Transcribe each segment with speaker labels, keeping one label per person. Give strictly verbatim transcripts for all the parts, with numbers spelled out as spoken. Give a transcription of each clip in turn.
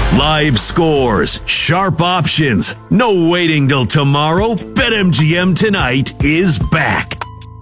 Speaker 1: Live scores, sharp options, no waiting till tomorrow. BetMGM Tonight is back.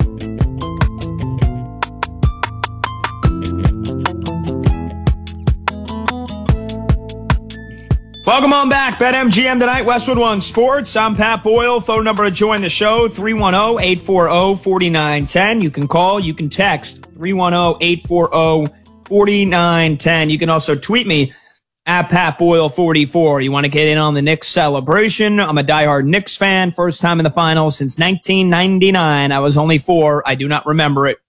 Speaker 2: Welcome on back. BetMGM Tonight, Westwood One Sports. I'm Pat Boyle. Phone number to join the show, three one zero, eight four zero, four nine one zero. You can call, you can text, three one zero, eight four zero, four nine one zero. You can also tweet me at Pat Boyle forty-four. You want to get in on the Knicks celebration? I'm a diehard Knicks fan. First time in the finals since nineteen ninety-nine. I was only four. I do not remember it.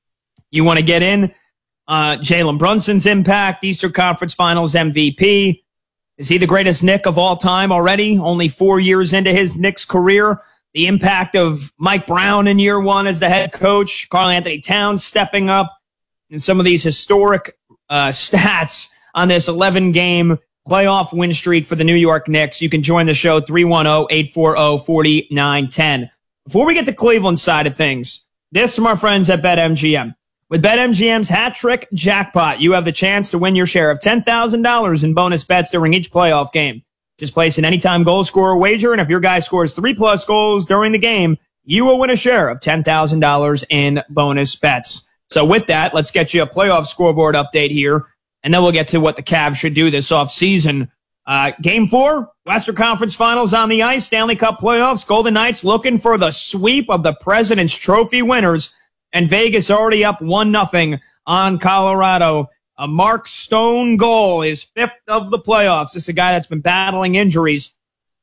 Speaker 2: You want to get in? Uh, Jalen Brunson's impact, Eastern Conference Finals M V P. Is he the greatest Knick of all time already? Only four years into his Knicks career. The impact of Mike Brown in year one as the head coach, Karl Anthony Towns stepping up, and some of these historic uh, stats on this eleven-game playoff win streak for the New York Knicks. You can join the show, three one zero, eight four zero, four nine one zero. Before we get to Cleveland side of things, this from our friends at BetMGM. With BetMGM's Hat Trick Jackpot, you have the chance to win your share of ten thousand dollars in bonus bets during each playoff game. Just place an anytime goal scorer wager, and if your guy scores three-plus goals during the game, you will win a share of ten thousand dollars in bonus bets. So with that, let's get you a playoff scoreboard update here, and then we'll get to what the Cavs should do this offseason. Uh, game four, Western Conference Finals on the ice, Stanley Cup playoffs, Golden Knights looking for the sweep of the President's Trophy winners. And Vegas already up one nothing on Colorado. A Mark Stone goal, his fifth of the playoffs. This is a guy that's been battling injuries,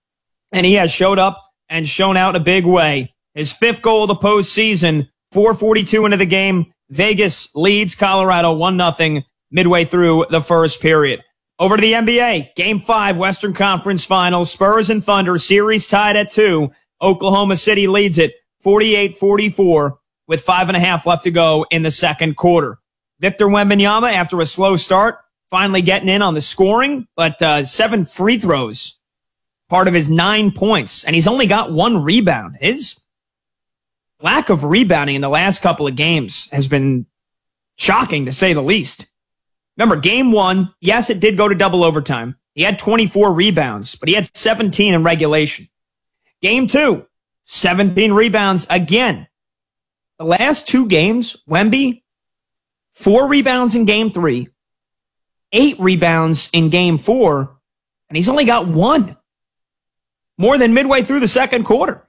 Speaker 2: and he has showed up and shown out in a big way. His fifth goal of the postseason, four forty-two into the game. Vegas leads Colorado one nothing midway through the first period. Over to the N B A. Game five, Western Conference Finals. Spurs and Thunder, series tied at two. Oklahoma City leads it forty-eight forty-four. With five and a half left to go in the second quarter. Victor Wembanyama, after a slow start, finally getting in on the scoring, but uh, seven free throws, part of his nine points, and he's only got one rebound. His lack of rebounding in the last couple of games has been shocking, to say the least. Remember, game one, yes, it did go to double overtime. He had twenty-four rebounds, but he had seventeen in regulation. Game two, seventeen rebounds again. The last two games, Wemby, four rebounds in game three, eight rebounds in game four, and he's only got one. More than midway through the second quarter.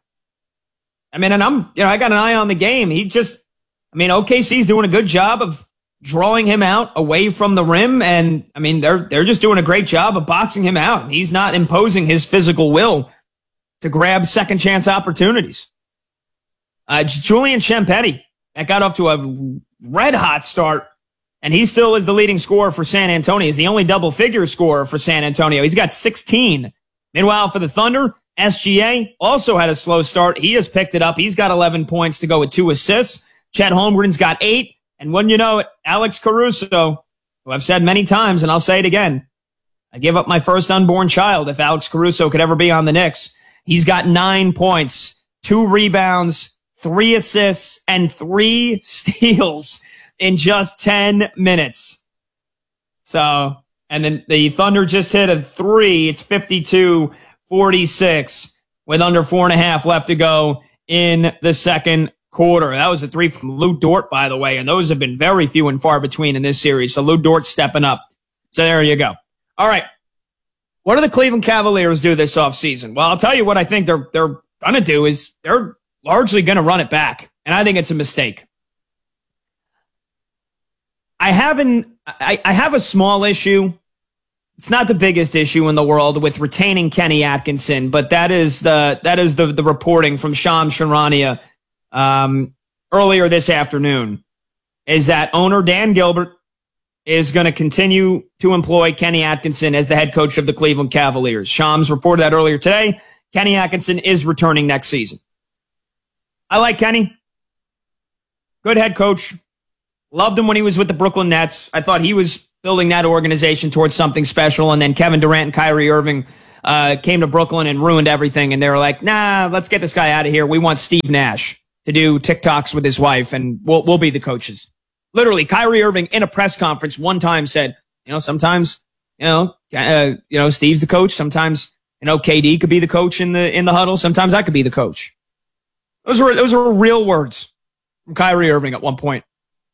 Speaker 2: I mean, and I'm, you know, I got an eye on the game. He just, I mean, O K C's doing a good job of drawing him out away from the rim, and I mean, they're they're just doing a great job of boxing him out. He's not imposing his physical will to grab second chance opportunities. Uh, Julian Champagnie, that got off to a red-hot start, and he still is the leading scorer for San Antonio. He's the only double-figure scorer for San Antonio. He's got sixteen. Meanwhile, for the Thunder, S G A also had a slow start. He has picked it up. He's got eleven points to go with two assists. Chet Holmgren's got eight. And wouldn't you know it, Alex Caruso, who I've said many times, and I'll say it again, I give up my first unborn child if Alex Caruso could ever be on the Knicks. He's got nine points, two rebounds, three assists, and three steals in just ten minutes. So, and then the Thunder just hit a three. It's fifty-two forty-six with under four and a half left to go in the second quarter. That was a three from Lou Dort, by the way, and those have been very few and far between in this series. So Lou Dort stepping up. So there you go. All right. What do the Cleveland Cavaliers do this offseason? Well, I'll tell you what I think they're they're going to do is they're largely going to run it back, and I think it's a mistake. I haven't. I, I have a small issue. It's not the biggest issue in the world with retaining Kenny Atkinson, but that is the that is the the reporting from Shams Charania um, earlier this afternoon. Is that owner Dan Gilbert is going to continue to employ Kenny Atkinson as the head coach of the Cleveland Cavaliers. Shams reported that earlier today. Kenny Atkinson is returning next season. I like Kenny. Good head coach. Loved him when he was with the Brooklyn Nets. I thought he was building that organization towards something special. And then Kevin Durant and Kyrie Irving uh, came to Brooklyn and ruined everything. And they were like, nah, let's get this guy out of here. We want Steve Nash to do TikToks with his wife, and we'll, we'll be the coaches. Literally, Kyrie Irving in a press conference one time said, you know, sometimes You know, uh, you know, Steve's the coach. Sometimes, you know, K D could be the coach in the in the huddle. Sometimes I could be the coach. Those are those are real words from Kyrie Irving at one point.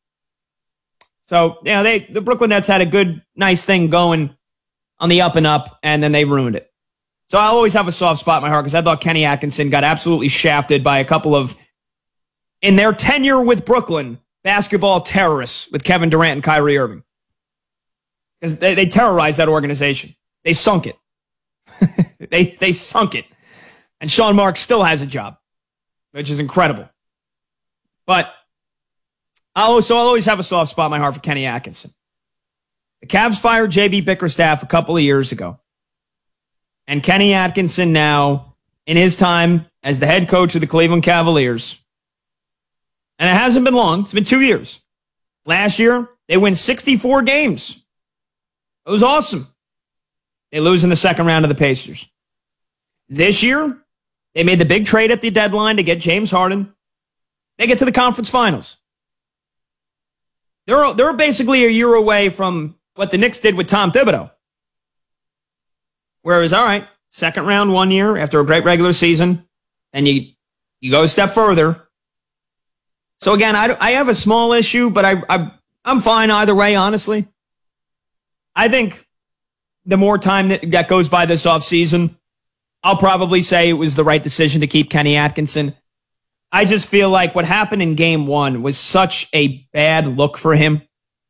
Speaker 2: So, yeah, they the Brooklyn Nets had a good, nice thing going on the up and up, and then they ruined it. So I'll always have a soft spot in my heart because I thought Kenny Atkinson got absolutely shafted by a couple of, in their tenure with Brooklyn, basketball terrorists with Kevin Durant and Kyrie Irving. Because they, they terrorized that organization. They sunk it. they they sunk it. And Sean Marks still has a job, which is incredible. But I'll also I'll always have a soft spot in my heart for Kenny Atkinson. The Cavs fired J B Bickerstaff a couple of years ago. And Kenny Atkinson now, in his time as the head coach of the Cleveland Cavaliers, and it hasn't been long, it's been two years. Last year, they win sixty-four games. It was awesome. They lose in the second round of the Pacers. This year, they made the big trade at the deadline to get James Harden. They get to the conference finals. They're, they're basically a year away from what the Knicks did with Tom Thibodeau. Where it was, all right, second round one year after a great regular season, and you you go a step further. So again, I, I have a small issue, but I, I, I'm fine either way, honestly. I think the more time that, that goes by this offseason, I'll probably say it was the right decision to keep Kenny Atkinson. I just feel like what happened in game one was such a bad look for him.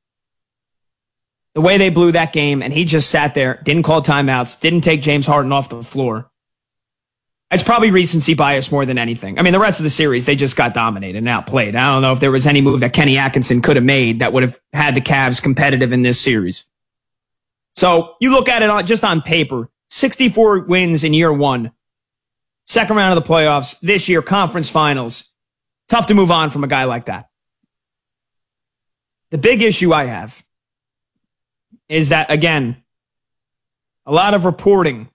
Speaker 2: The way they blew that game, and he just sat there, didn't call timeouts, didn't take James Harden off the floor. It's probably recency bias more than anything. I mean, the rest of the series, they just got dominated and outplayed. I don't know if there was any move that Kenny Atkinson could have made that would have had the Cavs competitive in this series. So you look at it on, just on paper, sixty-four wins in year one. Second round of the playoffs, this year, conference finals. Tough to move on from a guy like that. The big issue I have is that, again, a lot of reporting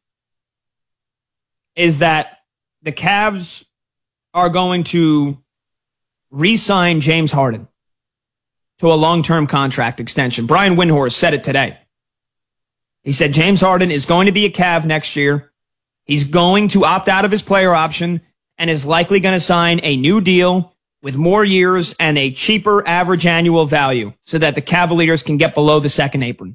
Speaker 2: is that the Cavs are going to re-sign James Harden to a long-term contract extension. Brian Windhorst said it today. He said James Harden is going to be a Cav next year. He's going to opt out of his player option and is likely going to sign a new deal with more years and a cheaper average annual value so that the Cavaliers can get below the second apron.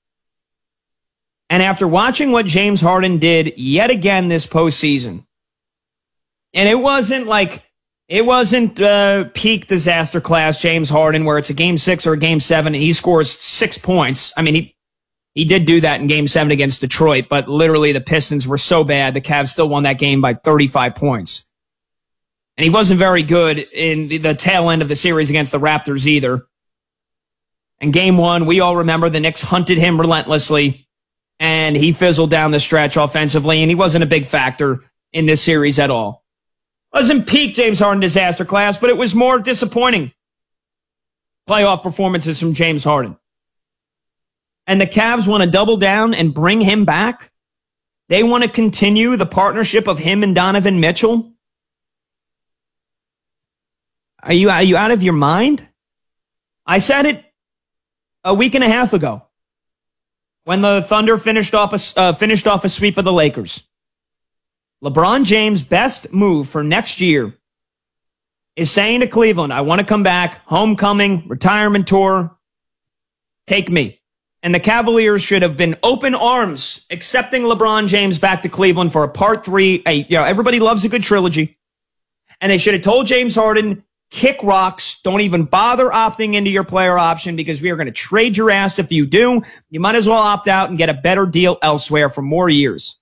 Speaker 2: And after watching what James Harden did yet again this postseason, and it wasn't like, it wasn't uh, peak disaster class James Harden where it's a game six or a game seven and he scores six points. I mean, he he did do that in game seven against Detroit, but literally the Pistons were so bad, the Cavs still won that game by thirty-five points. And he wasn't very good in the, the tail end of the series against the Raptors either. In game one, we all remember the Knicks hunted him relentlessly, and he fizzled down the stretch offensively, and he wasn't a big factor in this series at all. Wasn't peak James Harden disaster class, but it was more disappointing playoff performances from James Harden. And the Cavs want to double down and bring him back. They want to continue the partnership of him and Donovan Mitchell. Are you, are you out of your mind? I said it a week and a half ago when the Thunder finished off a, uh, finished off a sweep of the Lakers. LeBron James' best move for next year is saying to Cleveland, I want to come back, homecoming, retirement tour, take me. And the Cavaliers should have been open arms accepting LeBron James back to Cleveland for a part three. A, you know, everybody loves a good trilogy. And they should have told James Harden, kick rocks. Don't even bother opting into your player option because we are going to trade your ass if you do. You might as well opt out and get a better deal elsewhere for more years.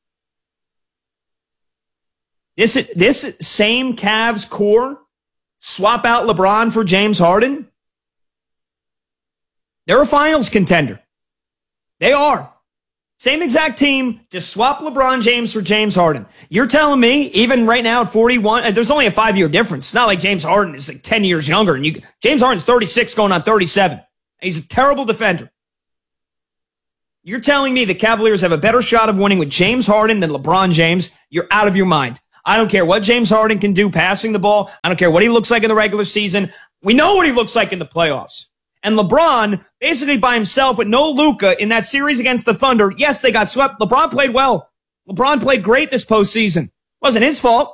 Speaker 2: This, this same Cavs core, swap out LeBron for James Harden. They're a finals contender. They are. Same exact team, just swap LeBron James for James Harden. You're telling me, even right now at forty-one, and there's only a five-year difference. It's not like James Harden is like ten years younger. And you, James Harden's thirty-six going on thirty-seven. He's a terrible defender. You're telling me the Cavaliers have a better shot of winning with James Harden than LeBron James? You're out of your mind. I don't care what James Harden can do passing the ball. I don't care what he looks like in the regular season. We know what he looks like in the playoffs. And LeBron, basically by himself with no Luka in that series against the Thunder, yes, they got swept. LeBron played well. LeBron played great this postseason. Wasn't his fault.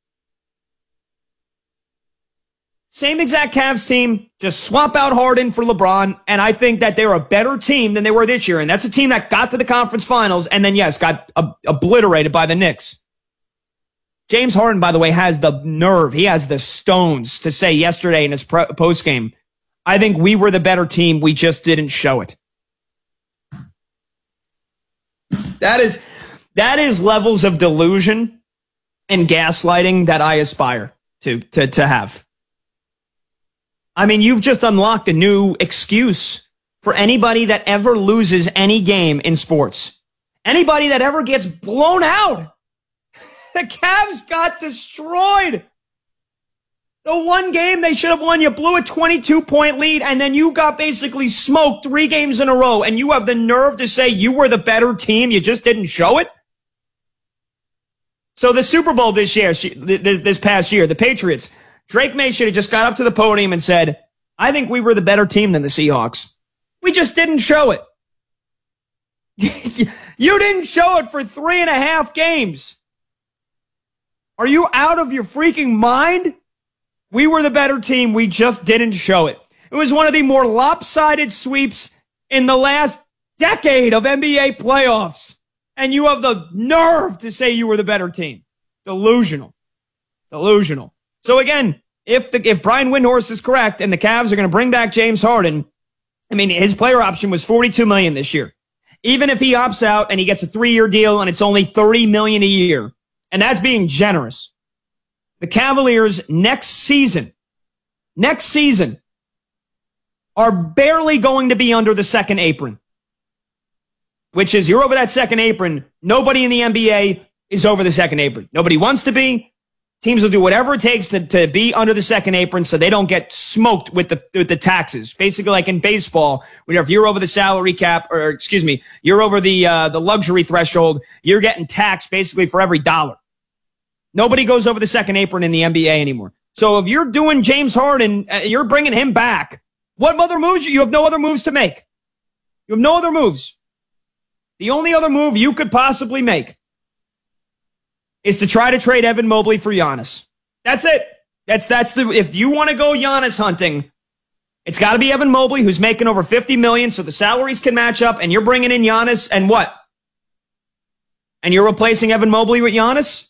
Speaker 2: Same exact Cavs team, just swap out Harden for LeBron, and I think that they're a better team than they were this year. And that's a team that got to the conference finals and then, yes, got ob- obliterated by the Knicks. James Harden, by the way, has the nerve. He has the stones to say yesterday in his pro- postgame, I think we were the better team. We just didn't show it. That is, that is levels of delusion and gaslighting that I aspire to, to, to have. I mean, you've just unlocked a new excuse for anybody that ever loses any game in sports. Anybody that ever gets blown out. The Cavs got destroyed. The one game they should have won, you blew a twenty-two point lead, and then you got basically smoked three games in a row, and you have the nerve to say you were the better team, you just didn't show it? So the Super Bowl this year, this past year, the Patriots, Drake May should have just got up to the podium and said, I think we were the better team than the Seahawks. We just didn't show it. You didn't show it for three and a half games. Are you out of your freaking mind? We were the better team. We just didn't show it. It was one of the more lopsided sweeps in the last decade of N B A playoffs. And you have the nerve to say you were the better team. Delusional. Delusional. So again, if the, if Brian Windhorst is correct and the Cavs are going to bring back James Harden, I mean, his player option was forty-two million dollars this year. Even if he opts out and he gets a three-year deal and it's only thirty million dollars a year, and that's being generous, the Cavaliers next season, next season, are barely going to be under the second apron. Which is, you're over that second apron. Nobody in the N B A is over the second apron. Nobody wants to be. Teams will do whatever it takes to, to be under the second apron so they don't get smoked with the with the taxes. Basically, like in baseball, where if you're over the salary cap, or excuse me, you're over the uh, the luxury threshold, you're getting taxed basically for every dollar. Nobody goes over the second apron in the N B A anymore. So if you're doing James Harden, uh, you're bringing him back. What other moves? You have no other moves to make. You have no other moves. The only other move you could possibly make is to try to trade Evan Mobley for Giannis. That's it. That's that's the if you want to go Giannis hunting, it's got to be Evan Mobley, who's making over fifty million dollars so the salaries can match up, and you're bringing in Giannis, and what? And you're replacing Evan Mobley with Giannis?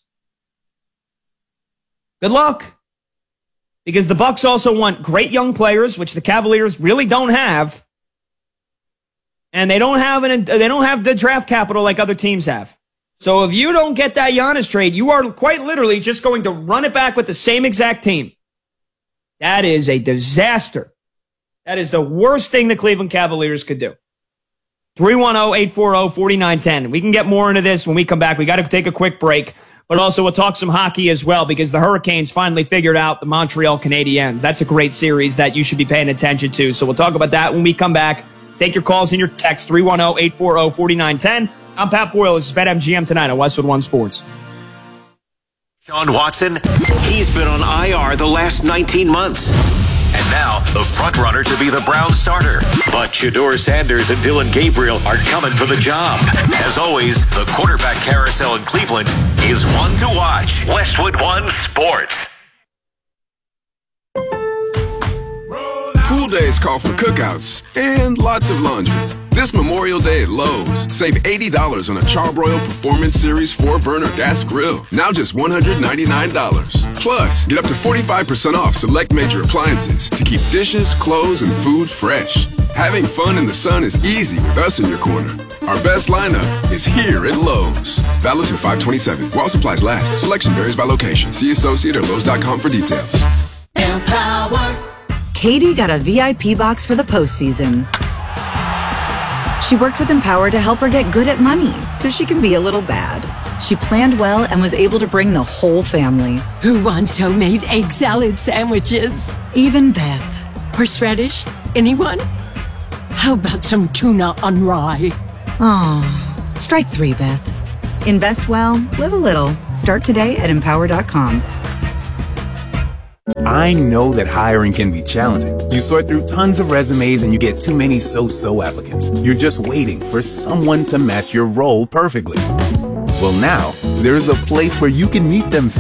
Speaker 2: Good luck. Because the Bucks also want great young players, which the Cavaliers really don't have. And they don't have an they don't have the draft capital like other teams have. So if you don't get that Giannis trade, you are quite literally just going to run it back with the same exact team. That is a disaster. That is the worst thing the Cleveland Cavaliers could do. three one zero, eight four zero, four nine one zero. We can get more into this when we come back. We got to take a quick break. But also we'll talk some hockey as well because the Hurricanes finally figured out the Montreal Canadiens. That's a great series that you should be paying attention to. So we'll talk about that when we come back. Take your calls and your text, three one zero, eight four zero, four nine one zero. I'm Pat Boyle. This is BetMGM tonight on Westwood One Sports.
Speaker 3: Sean Watson, he's been on I R the last nineteen months. And now, the front runner to be the Brown starter. But Shedeur Sanders and Dylan Gabriel are coming for the job. As always, the quarterback carousel in Cleveland is one to watch. Westwood One Sports.
Speaker 4: Pool days call for cookouts and lots of laundry. This Memorial Day at Lowe's, save eighty dollars on a Charbroil Performance Series four burner gas grill. Now just one hundred ninety-nine dollars. Plus, get up to forty-five percent off select major appliances to keep dishes, clothes, and food fresh. Having fun in the sun is easy with us in your corner. Our best lineup is here at Lowe's. Valid through five twenty-seven. While supplies last. Selection varies by location. See associate or Lowe's dot com for details.
Speaker 5: Empower. Katie got a V I P box for the postseason. She worked with Empower to help her get good at money so she can be a little bad. She planned well and was able to bring the whole family.
Speaker 6: Who wants homemade egg salad sandwiches?
Speaker 5: Even Beth.
Speaker 6: Horseradish? Anyone? How about some tuna on rye?
Speaker 5: Aw, strike three, Beth. Invest well, live a little. Start today at empower dot com.
Speaker 7: I know that hiring can be challenging. You sort through tons of resumes and you get too many so-so applicants. You're just waiting for someone to match your role perfectly. Well, now, there's a place where you can meet them